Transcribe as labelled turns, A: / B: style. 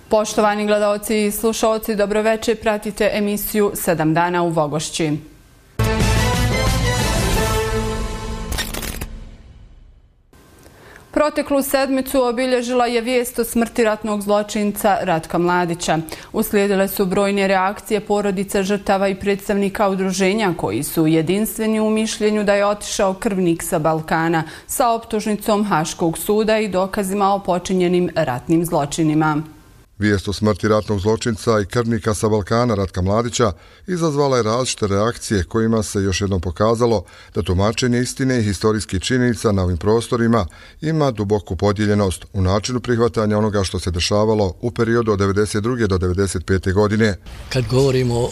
A: Poštovani gledaoci i slušaoci, dobroveče, pratite emisiju 7 dana u Vogošći. Proteklu sedmicu obilježila je vijest o smrti ratnog zločinca Ratka Mladića. Uslijedile su brojne reakcije porodica žrtava i predstavnika udruženja koji su jedinstveni u mišljenju da je otišao krvnik sa Balkana sa optužnicom Haškog suda i dokazima o počinjenim ratnim zločinima.
B: Vijest o smrti ratnog zločinca i krvnika sa Balkana Ratka Mladića izazvala je različite reakcije kojima se još jednom pokazalo da tumačenje istine i historijskih činjenica na ovim prostorima ima duboku podijeljenost u načinu prihvatanja onoga što se dešavalo u periodu od 1992. do 1995. godine.
C: Kad govorimo